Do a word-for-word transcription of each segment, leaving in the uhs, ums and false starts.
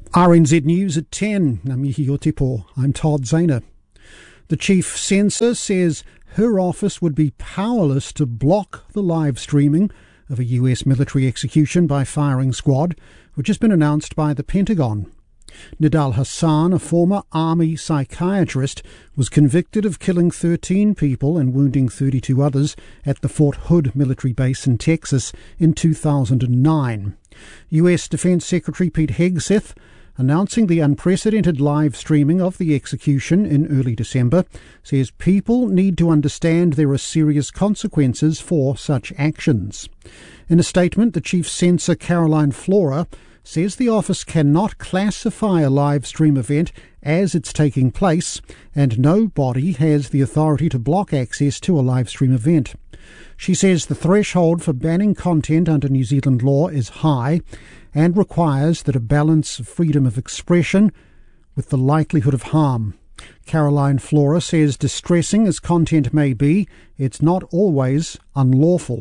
R N Z News at ten. Namihi o te po. I'm Todd Zahner. The chief censor says her office would be powerless to block the live streaming of a U S military execution by firing squad, which has been announced by the Pentagon. Nidal Hasan, a former army psychiatrist, was convicted of killing thirteen people and wounding thirty-two others at the Fort Hood military base in Texas in two thousand nine. U S Defense Secretary Pete Hegseth, announcing the unprecedented live streaming of the execution in early December, says people need to understand there are serious consequences for such actions. In a statement, the chief censor Caroline Flora says the office cannot classify a live stream event as it's taking place, and no body has the authority to block access to a live stream event. She says the threshold for banning content under New Zealand law is high and requires that a balance of freedom of expression with the likelihood of harm. Caroline Flora says distressing as content may be, it's not always unlawful.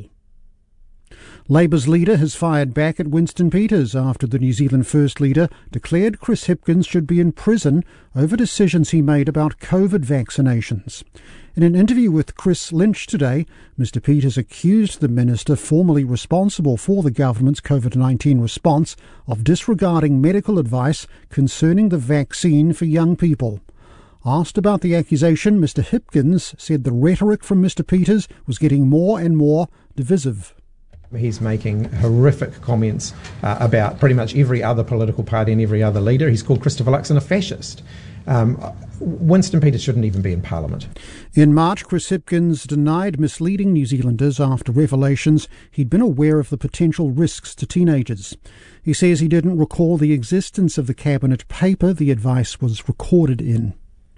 Labour's leader has fired back at Winston Peters after the New Zealand First Leader declared Chris Hipkins should be in prison over decisions he made about COVID vaccinations. In an interview with Chris Lynch today, Mister Peters accused the minister formerly responsible for the government's COVID nineteen response of disregarding medical advice concerning the vaccine for young people. Asked about the accusation, Mister Hipkins said the rhetoric from Mister Peters was getting more and more divisive. He's making horrific comments uh, about pretty much every other political party and every other leader. He's called Christopher Luxon a fascist. Um, Winston Peters shouldn't even be in Parliament. In March, Chris Hipkins denied misleading New Zealanders after revelations he'd been aware of the potential risks to teenagers. He says he didn't recall the existence of the cabinet paper the advice was recorded in.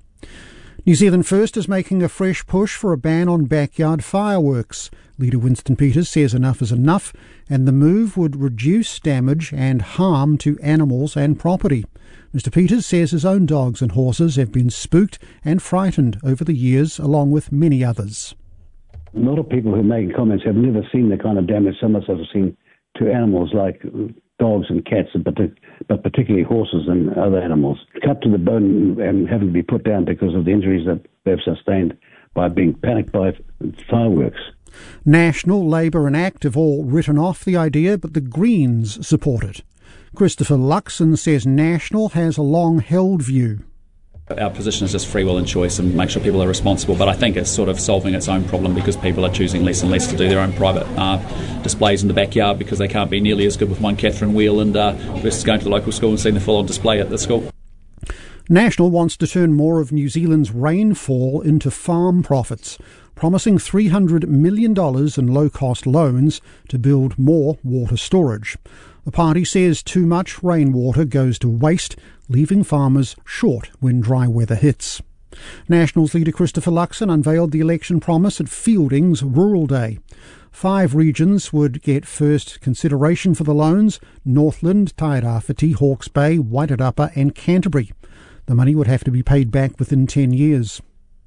New Zealand First is making a fresh push for a ban on backyard fireworks. Leader Winston Peters says enough is enough, and the move would reduce damage and harm to animals and property. Mister Peters says his own dogs and horses have been spooked and frightened over the years, along with many others. A lot of people who make comments have never seen the kind of damage some of us have seen to animals like dogs and cats, but particularly horses and other animals. Cut to the bone and having to be put down because of the injuries that they've sustained by being panicked by fireworks. National, Labour and ACT have all written off the idea, but the Greens support it. Christopher Luxon says National has a long-held view. Our position is just free will and choice and make sure people are responsible, but I think it's sort of solving its own problem because people are choosing less and less to do their own private uh, displays in the backyard because they can't be nearly as good with one Catherine wheel and uh, versus going to the local school and seeing the full-on display at the school. National wants to turn more of New Zealand's rainfall into farm profits, promising three hundred million dollars in low-cost loans to build more water storage. The party says too much rainwater goes to waste, leaving farmers short when dry weather hits. Nationals leader Christopher Luxon unveiled the election promise at Fielding's Rural Day. Five regions would get first consideration for the loans: Northland, Tairāwhiti, Hawke's Bay, Wairarapa and Canterbury. The money would have to be paid back within ten years.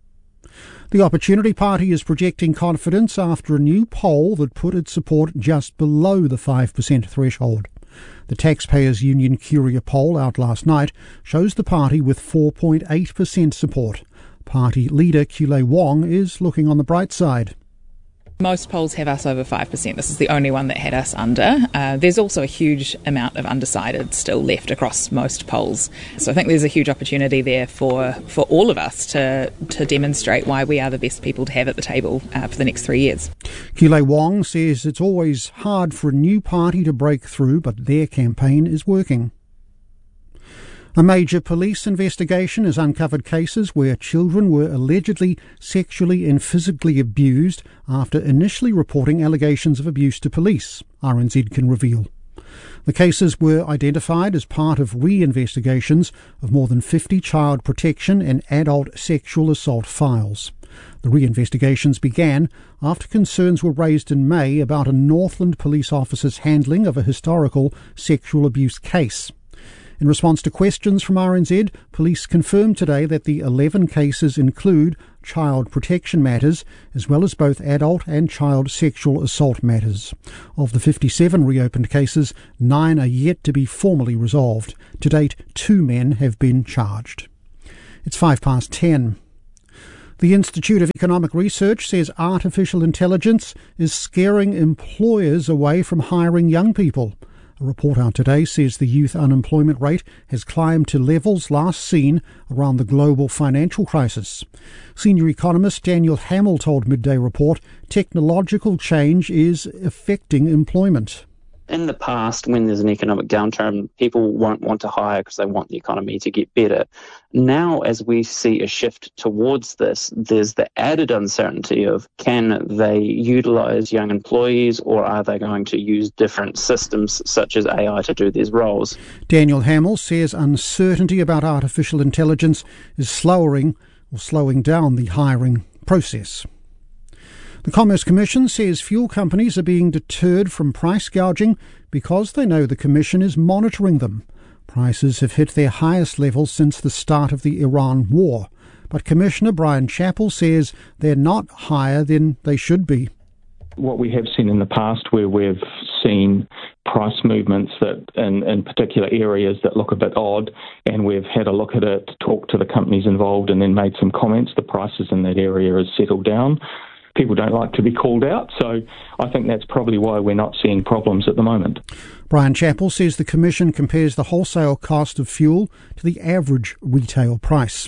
The Opportunity Party is projecting confidence after a new poll that put its support just below the five percent threshold. The Taxpayers Union Curia poll out last night shows the party with four point eight percent support. Party leader Kulei Wong is looking on the bright side. Most polls have us over five percent. This is the only one that had us under. Uh, there's also a huge amount of undecided still left across most polls. So I think there's a huge opportunity there for, for all of us to, to demonstrate why we are the best people to have at the table uh, for the next three years. Kulei Wong says it's always hard for a new party to break through, but their campaign is working. A major police investigation has uncovered cases where children were allegedly sexually and physically abused after initially reporting allegations of abuse to police, R N Z can reveal. The cases were identified as part of re-investigations of more than fifty child protection and adult sexual assault files. The re-investigations began after concerns were raised in May about a Northland police officer's handling of a historical sexual abuse case. In response to questions from R N Z, police confirmed today that the eleven cases include child protection matters, as well as both adult and child sexual assault matters. Of the fifty-seven reopened cases, nine are yet to be formally resolved. To date, two men have been charged. It's five past ten. The Institute of Economic Research says artificial intelligence is scaring employers away from hiring young people. A report out today says the youth unemployment rate has climbed to levels last seen around the global financial crisis. Senior economist Daniel Hamill told Midday Report technological change is affecting employment. In the past, when there's an economic downturn, people won't want to hire because they want the economy to get better. Now, as we see a shift towards this, there's the added uncertainty of can they utilise young employees, or are they going to use different systems such as A I to do these roles? Daniel Hamill says uncertainty about artificial intelligence is slowing or slowing down the hiring process. The Commerce Commission says fuel companies are being deterred from price gouging because they know the Commission is monitoring them. Prices have hit their highest level since the start of the Iran war. But Commissioner Brian Chappell says they're not higher than they should be. What we have seen in the past, where we've seen price movements that in, in particular areas that look a bit odd, and we've had a look at it, talked to the companies involved and then made some comments, the prices in that area has settled down. People don't like to be called out, so I think that's probably why we're not seeing problems at the moment. Brian Chappell says the Commission compares the wholesale cost of fuel to the average retail price.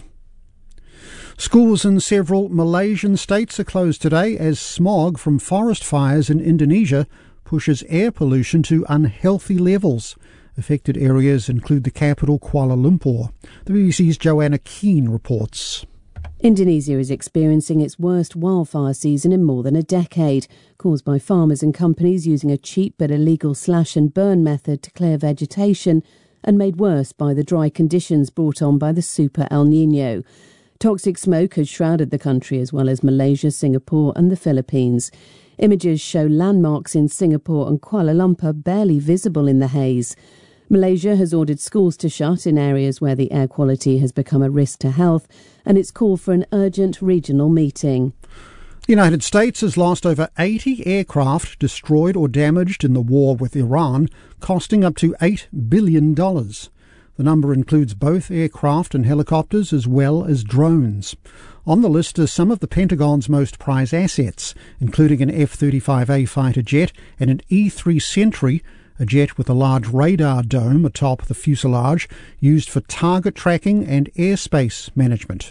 Schools in several Malaysian states are closed today as smog from forest fires in Indonesia pushes air pollution to unhealthy levels. Affected areas include the capital, Kuala Lumpur. The B B C's Joanna Keane reports. Indonesia is experiencing its worst wildfire season in more than a decade, caused by farmers and companies using a cheap but illegal slash and burn method to clear vegetation, and made worse by the dry conditions brought on by the Super El Nino. Toxic smoke has shrouded the country as well as Malaysia, Singapore and the Philippines. Images show landmarks in Singapore and Kuala Lumpur barely visible in the haze. Malaysia has ordered schools to shut in areas where the air quality has become a risk to health, and it's called for an urgent regional meeting. The United States has lost over eighty aircraft destroyed or damaged in the war with Iran, costing up to eight billion dollars. The number includes both aircraft and helicopters as well as drones. On the list are some of the Pentagon's most prized assets, including an F thirty-five A fighter jet and an E three Sentry, a jet with a large radar dome atop the fuselage used for target tracking and airspace management.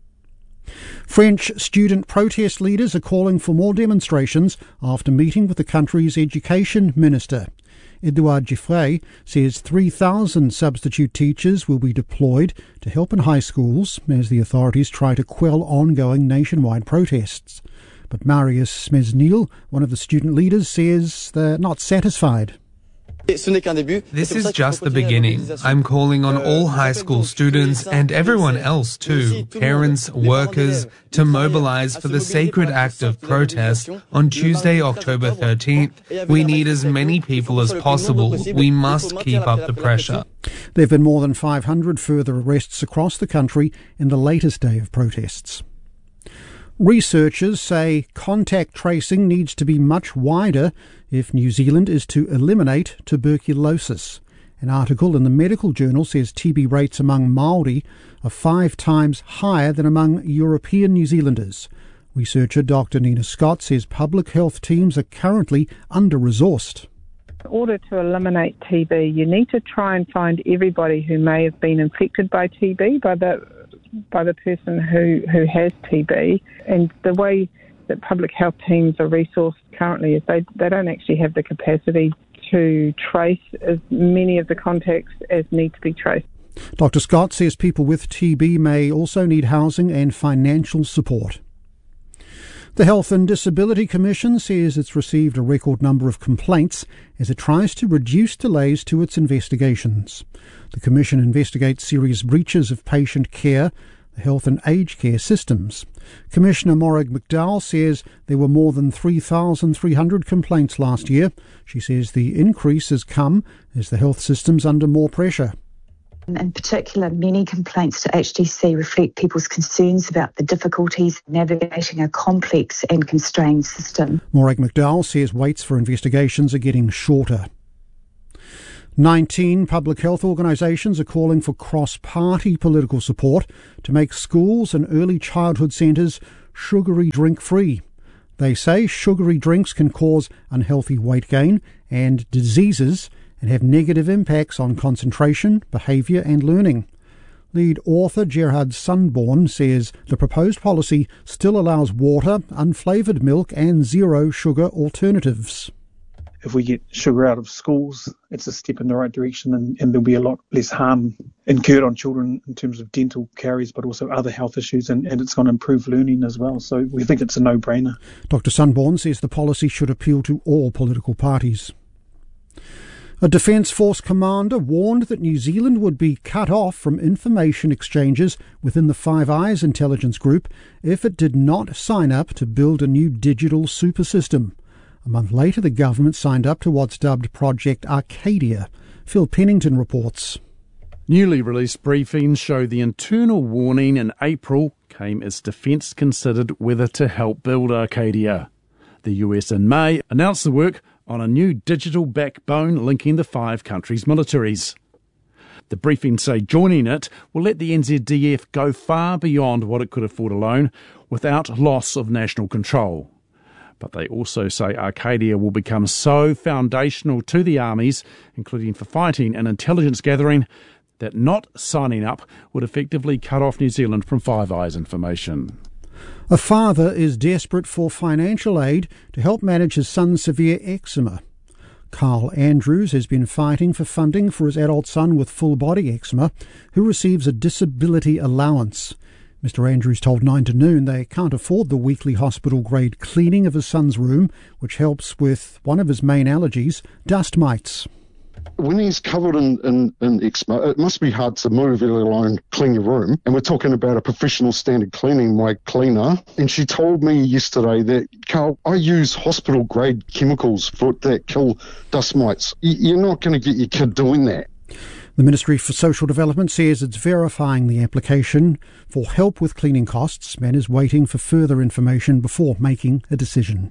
French student protest leaders are calling for more demonstrations after meeting with the country's education minister. Edouard Giffray says three thousand substitute teachers will be deployed to help in high schools as the authorities try to quell ongoing nationwide protests. But Marius Mesnil, one of the student leaders, says they're not satisfied. This is just the beginning. I'm calling on all high school students and everyone else too, parents, workers, to mobilize for the sacred act of protest on Tuesday, October thirteenth. We need as many people as possible. We must keep up the pressure. There have been more than five hundred further arrests across the country in the latest day of protests. Researchers say contact tracing needs to be much wider if New Zealand is to eliminate tuberculosis. An article in the Medical Journal says T B rates among Māori are five times higher than among European New Zealanders. Researcher Doctor Nina Scott says public health teams are currently under-resourced. In order to eliminate T B, you need to try and find everybody who may have been infected by T B, by the by the person who, who has T B. And the way that public health teams are resourced currently is they, they don't actually have the capacity to trace as many of the contacts as need to be traced. Doctor Scott says people with T B may also need housing and financial support. The Health and Disability Commission says it's received a record number of complaints as it tries to reduce delays to its investigations. The Commission investigates serious breaches of patient care, the health and aged care systems. Commissioner Morag McDowell says there were more than three thousand three hundred complaints last year. She says the increase has come as the health system's under more pressure. In particular, many complaints to H D C reflect people's concerns about the difficulties navigating a complex and constrained system. Morag McDowell says waits for investigations are getting shorter. nineteen public health organisations are calling for cross-party political support to make schools and early childhood centres sugary drink-free. They say sugary drinks can cause unhealthy weight gain and diseases and have negative impacts on concentration, behaviour and learning. Lead author Gerhard Sunborn says the proposed policy still allows water, unflavoured milk and zero sugar alternatives. If we get sugar out of schools, it's a step in the right direction, and, and there'll be a lot less harm incurred on children in terms of dental caries, but also other health issues, and, and it's going to improve learning as well. So we think it's a no-brainer. Doctor Sunborn says the policy should appeal to all political parties. A Defence Force commander warned that New Zealand would be cut off from information exchanges within the Five Eyes intelligence group if it did not sign up to build a new digital super system. A month later, the government signed up to what's dubbed Project Arcadia. Phil Pennington reports. Newly released briefings show the internal warning in April came as Defence considered whether to help build Arcadia. The U S in May announced the work on a new digital backbone linking the five countries' militaries. The briefings say joining it will let the N Z D F go far beyond what it could afford alone without loss of national control. But they also say Arcadia will become so foundational to the armies, including for fighting and intelligence gathering, that not signing up would effectively cut off New Zealand from Five Eyes information. A father is desperate for financial aid to help manage his son's severe eczema. Carl Andrews has been fighting for funding for his adult son with full-body eczema, who receives a disability allowance. Mister Andrews told Nine to Noon they can't afford the weekly hospital-grade cleaning of his son's room, which helps with one of his main allergies, dust mites. When he's covered in, in, in eczema, it must be hard to move, let alone clean your room. And we're talking about a professional standard cleaning, my cleaner. And she told me yesterday that, Carl, I use hospital-grade chemicals for that kill dust mites. You're not going to get your kid doing that. The Ministry for Social Development says it's verifying the application for help with cleaning costs and is waiting for further information before making a decision.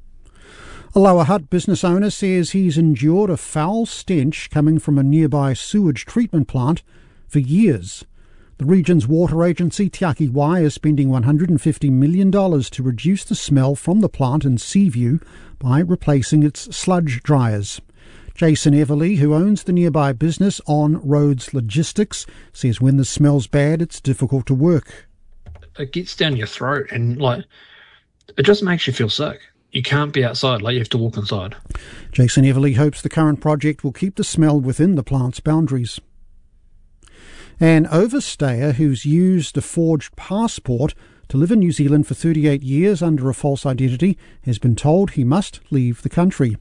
A Lower Hutt business owner says he's endured a foul stench coming from a nearby sewage treatment plant for years. The region's water agency, Te Aki Wai, is spending one hundred fifty million dollars to reduce the smell from the plant in Seaview by replacing its sludge dryers. Jason Everly, who owns the nearby business On Roads Logistics, says when the smell's bad, it's difficult to work. It gets down your throat and, like, it just makes you feel sick. You can't be outside, like you have to walk inside. Jason Everly hopes the current project will keep the smell within the plant's boundaries. An overstayer who's used a forged passport to live in New Zealand for thirty-eight years under a false identity has been told he must leave the country.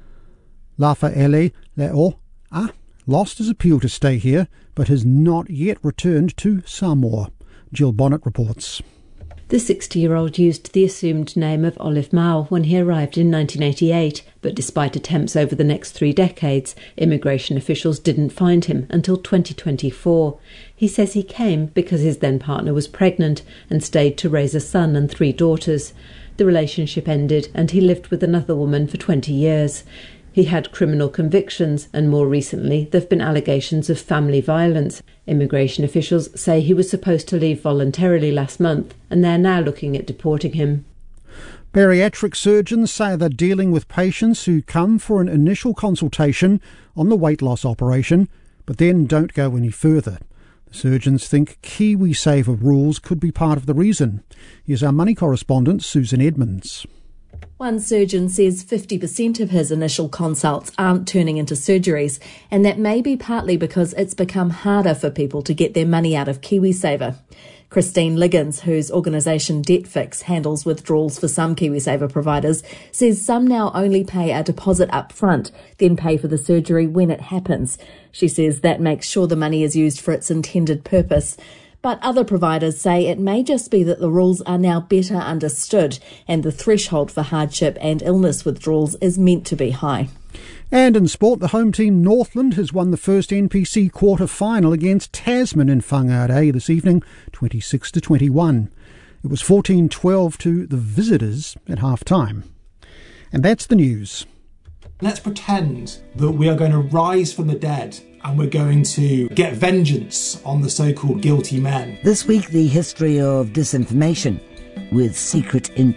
Lafaele Leo ah, lost his appeal to stay here, but has not yet returned to Samoa. Jill Bonnet reports. The sixty-year-old used the assumed name of Olive Mao when he arrived in nineteen eighty-eight, but despite attempts over the next three decades, immigration officials didn't find him until twenty twenty-four. He says he came because his then-partner was pregnant and stayed to raise a son and three daughters. The relationship ended and he lived with another woman for twenty years. He had criminal convictions, and more recently there have been allegations of family violence. Immigration officials say he was supposed to leave voluntarily last month, and they're now looking at deporting him. Bariatric surgeons say they're dealing with patients who come for an initial consultation on the weight loss operation, but then don't go any further. The surgeons think KiwiSaver rules could be part of the reason. Here's our money correspondent, Susan Edmonds. One surgeon says fifty percent of his initial consults aren't turning into surgeries, and that may be partly because it's become harder for people to get their money out of KiwiSaver. Christine Liggins, whose organisation DebtFix handles withdrawals for some KiwiSaver providers, says some now only pay a deposit up front, then pay for the surgery when it happens. She says that makes sure the money is used for its intended purpose. But other providers say it may just be that the rules are now better understood and the threshold for hardship and illness withdrawals is meant to be high. And in sport, the home team Northland has won the first N P C quarter-final against Tasman in Whangarei this evening, twenty-six to twenty-one. It was fourteen twelve to the visitors at half-time. And that's the news. Let's pretend that we are going to rise from the dead and we're going to get vengeance on the so-called guilty men. This week, the history of disinformation with secret intelligence.